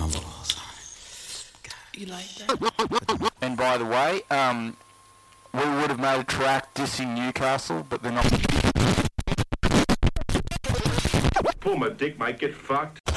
Oh, sorry. You like that? And by the way, we would have made a track dissing Newcastle, but they're not. Pull my dick, mate. Get fucked.